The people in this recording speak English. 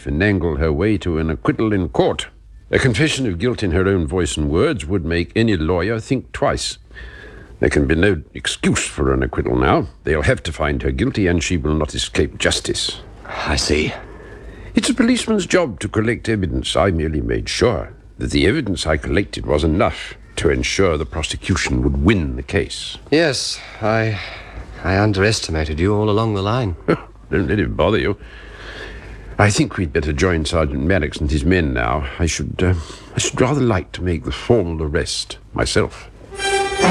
finagle her way to an acquittal in court. A confession of guilt in her own voice and words would make any lawyer think twice. There can be no excuse for an acquittal now. They'll have to find her guilty, and she will not escape justice. I see. It's a policeman's job to collect evidence. I merely made sure that the evidence I collected was enough to ensure the prosecution would win the case. Yes, I underestimated you all along the line. Don't let it bother you. I think we'd better join Sergeant Maddox and his men now. I should rather like to make the formal arrest myself.